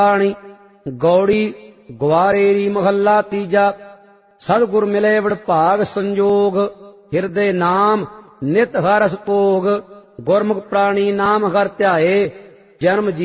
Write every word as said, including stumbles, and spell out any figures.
ਬਾਣੀ ਗੌੜੀ ਗਵਾਰੇਰੀ ਮਹੱਲਾ ਤੀਜਾ। ਸਤਿਗੁਰ ਮਿਲੇ ਵਡਭਾਗ ਸੰਜੋਗ, ਹਿਰਦੇ ਨਾਮ ਨਿਤ ਹਰਿ ਰਸ ਭੋਗ। ਗੁਰਮੁਖ ਪ੍ਰਾਣੀ ਨਾਮ ਹਰਿ ਧਿਆਏ, ਜਨਮ